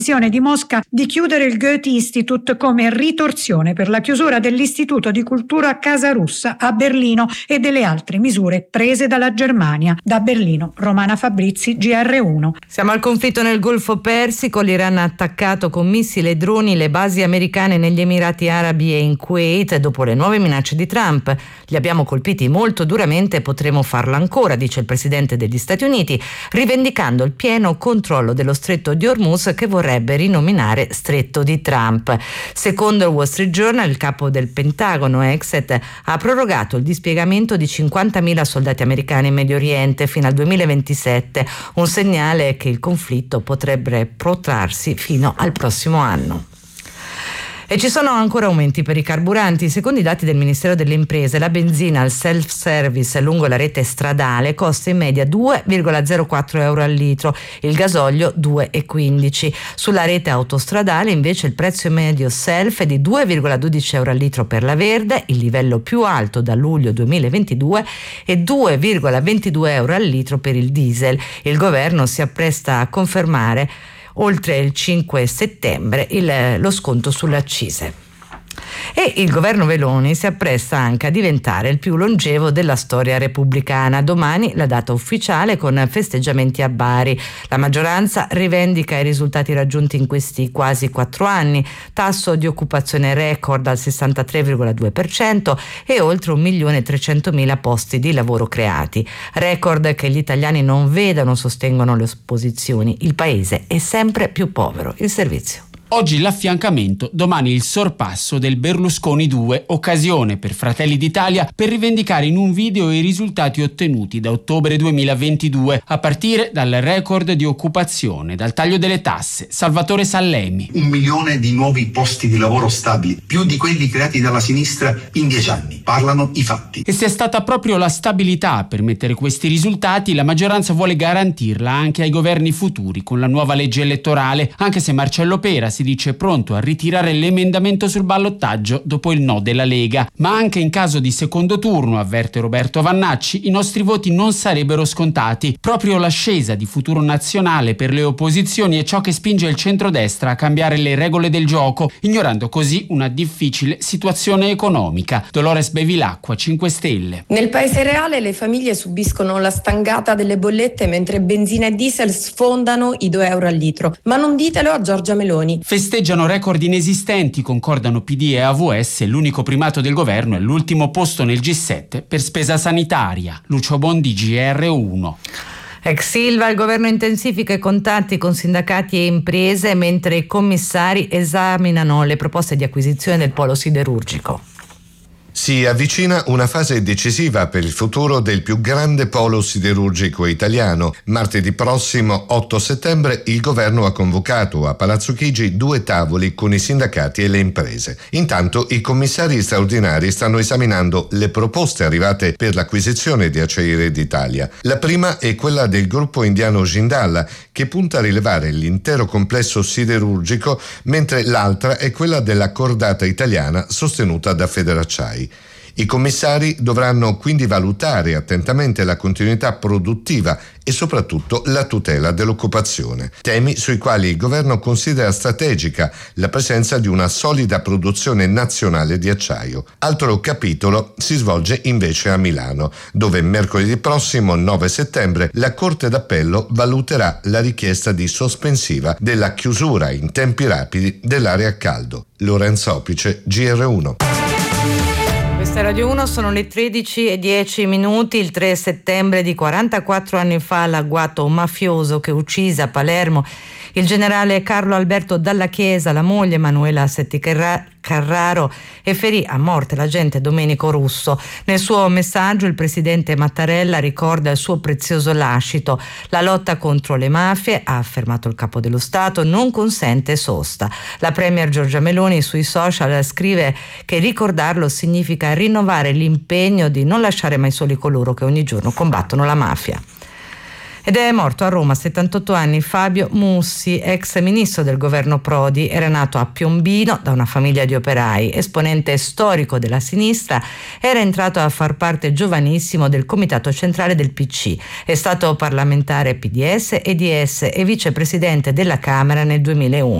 di Mosca di chiudere il Goethe-Institut come ritorsione per la chiusura dell'Istituto di Cultura Casa Russa a Berlino e delle altre misure prese dalla Germania. Da Berlino, Romana Fabrizi, GR1. Siamo al conflitto nel Golfo Persico. L'Iran ha attaccato con missili e droni le basi americane negli Emirati Arabi e in Kuwait dopo le nuove minacce di Trump. Li abbiamo colpiti molto duramente e potremo farlo ancora, dice il presidente degli Stati Uniti, rivendicando il pieno controllo dello stretto di Hormuz, che vorrebbe rinominare stretto di Trump. Secondo il Wall Street Journal, il capo del Pentagono, Exet, ha prorogato il dispiegamento di 50.000 soldati americani in Medio Oriente fino al 2027, un segnale che il conflitto potrebbe protrarsi fino al prossimo anno. E ci sono ancora aumenti per i carburanti. Secondo i dati del Ministero delle Imprese, la benzina al self-service lungo la rete stradale costa in media 2,04 euro al litro, il gasolio 2,15. Sulla rete autostradale invece il prezzo medio self è di 2,12 euro al litro per la verde, il livello più alto da luglio 2022, e 2,22 euro al litro per il diesel. Il governo si appresta a confermare oltre il 5 settembre lo sconto sulle accise. E il governo Meloni si appresta anche a diventare il più longevo della storia repubblicana. Domani la data ufficiale con festeggiamenti a Bari. La maggioranza rivendica i risultati raggiunti in questi quasi 4 anni, tasso di occupazione record al 63,2% e oltre 1.300.000 posti di lavoro creati. Record che gli italiani non vedono, sostengono le opposizioni. Il paese è sempre più povero. Il servizio. Oggi l'affiancamento, domani il sorpasso del Berlusconi 2, occasione per Fratelli d'Italia per rivendicare in un video i risultati ottenuti da ottobre 2022, a partire dal record di occupazione, dal taglio delle tasse. Salvatore Sallemi. 1 milione di nuovi posti di lavoro stabili, più di quelli creati dalla sinistra in 10 anni. Parlano i fatti. E se è stata proprio la stabilità a permettere questi risultati, la maggioranza vuole garantirla anche ai governi futuri con la nuova legge elettorale, anche se Marcello Pera si dice pronto a ritirare l'emendamento sul ballottaggio dopo il no della Lega. Ma anche in caso di secondo turno, avverte Roberto Vannacci, i nostri voti non sarebbero scontati. Proprio l'ascesa di Futuro Nazionale per le opposizioni è ciò che spinge il centrodestra a cambiare le regole del gioco, ignorando così una difficile situazione economica. Dolores Bevilacqua, 5 Stelle. Nel paese reale le famiglie subiscono la stangata delle bollette mentre benzina e diesel sfondano i 2 euro al litro. Ma non ditelo a Giorgia Meloni. Festeggiano record inesistenti, concordano PD e AVS, l'unico primato del governo è l'ultimo posto nel G7 per spesa sanitaria. Lucio Bondi, GR1. Ex Ilva, il governo intensifica i contatti con sindacati e imprese mentre i commissari esaminano le proposte di acquisizione del polo siderurgico. Si avvicina una fase decisiva per il futuro del più grande polo siderurgico italiano. Martedì prossimo, 8 settembre, il governo ha convocato a Palazzo Chigi 2 tavoli con i sindacati e le imprese. Intanto i commissari straordinari stanno esaminando le proposte arrivate per l'acquisizione di Acciaierie d'Italia. La prima è quella del gruppo indiano Jindal, che punta a rilevare l'intero complesso siderurgico, mentre l'altra è quella della cordata italiana sostenuta da Federacciai. I commissari dovranno quindi valutare attentamente la continuità produttiva e soprattutto la tutela dell'occupazione, temi sui quali il governo considera strategica la presenza di una solida produzione nazionale di acciaio. Altro capitolo si svolge invece a Milano, dove mercoledì prossimo, 9 settembre, la Corte d'Appello valuterà la richiesta di sospensiva della chiusura in tempi rapidi dell'area a caldo. Lorenzo Opice, GR1. Questa è Radio 1, sono le 13:10. Il 3 settembre di 44 anni fa l'agguato un mafioso che uccise a Palermo il generale Carlo Alberto Dalla Chiesa, la moglie Manuela Setti Carraro, e ferì a morte l'agente Domenico Russo. Nel suo messaggio il presidente Mattarella ricorda il suo prezioso lascito. La lotta contro le mafie, ha affermato il capo dello Stato, non consente sosta. La premier Giorgia Meloni sui social scrive che ricordarlo significa rinnovare l'impegno di non lasciare mai soli coloro che ogni giorno combattono la mafia. Ed è morto a Roma a 78 anni Fabio Mussi, ex ministro del governo Prodi. Era nato a Piombino da una famiglia di operai, esponente storico della sinistra, era entrato a far parte giovanissimo del comitato centrale del PC. È stato parlamentare PDS e DS e vicepresidente della Camera nel 2001.